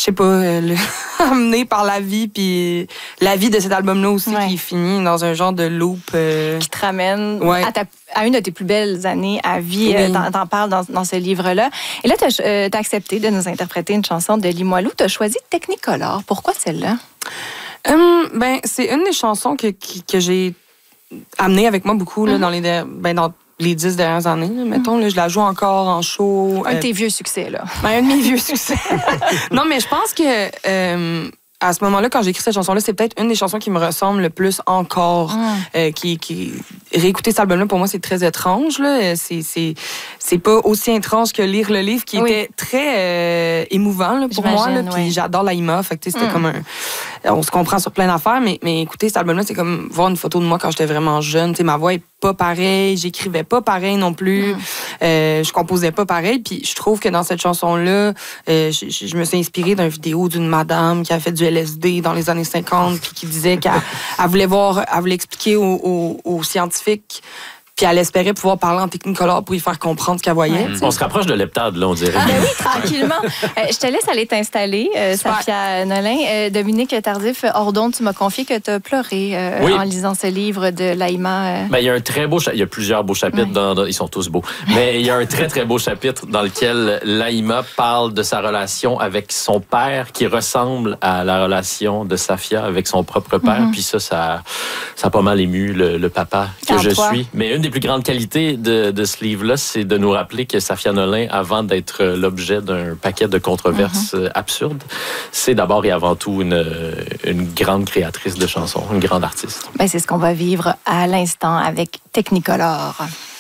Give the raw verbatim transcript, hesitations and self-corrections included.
sais pas, euh, le... amené par la vie, puis la vie de cet album-là aussi, ouais. qui finit dans un genre de loop. Euh... Qui te ramène ouais. à, ta, à une de tes plus belles années à vie. Oui. Euh, t'en, t'en parles dans, dans ce livre-là. Et là, t'as, euh, t'as accepté de nous interpréter une chanson de Limoilou. T'as choisi Technicolor. Pourquoi celle-là? Hum, ben, c'est une des chansons que, que, que j'ai amenée avec moi beaucoup, là, mm-hmm. dans les... Ben, dans les dix dernières années, là, mettons. Là, je la joue encore en show. Un de euh, tes vieux succès, là. Ben, un de mes vieux succès. Non, mais je pense que euh, à ce moment-là, quand j'ai écrit cette chanson-là, c'est peut-être une des chansons qui me ressemble le plus encore. Mm. Euh, qui, qui... Réécouter cet album-là, pour moi, c'est très étrange. Là. C'est, c'est, c'est pas aussi étrange que lire le livre, qui oui. était très euh, émouvant là, pour J'imagine, moi. Là, puis ouais. j'adore l'Aïma. Fait que, c'était mm. comme un... On se comprend sur plein d'affaires, mais, mais écoutez, cet album-là, c'est comme voir une photo de moi quand j'étais vraiment jeune. T'sais, ma voix est pas pareille, j'écrivais pas pareil non plus, mm. euh, je composais pas pareil. Puis je trouve que dans cette chanson-là, euh, je, je me suis inspirée d'une vidéo d'une madame qui a fait du L S D dans les années cinquante, puis qui disait qu'elle elle voulait voir, elle voulait expliquer aux, aux, aux scientifiques. Puis elle espérait pouvoir parler en Technicolor pour y faire comprendre ce qu'elle voyait. Ouais. On se rapproche de l'heptade, là, on dirait. Ah, ben oui, tranquillement. euh, je te laisse aller t'installer, euh, Safia Nolin. Euh, Dominique Tardif, hors d'onde, tu m'as confié que tu as pleuré euh, oui. en lisant ce livre de l'Aïma. Euh... Ben, il y a un très beau... Cha- il y a plusieurs beaux chapitres. Ouais. Dans, dans, ils sont tous beaux. Mais il y a un très, très beau chapitre dans lequel l'Aïma parle de sa relation avec son père qui ressemble à la relation de Safia avec son propre père. Mm-hmm. Puis ça, ça, ça a pas mal ému le, le papa que Quand je toi? suis. Mais une des plus grandes qualités de, de ce livre-là, c'est de nous rappeler que Safia Nolin, avant d'être l'objet d'un paquet de controverses mm-hmm. absurdes, c'est d'abord et avant tout une, une grande créatrice de chansons, une grande artiste. Ben, c'est ce qu'on va vivre à l'instant avec Technicolor.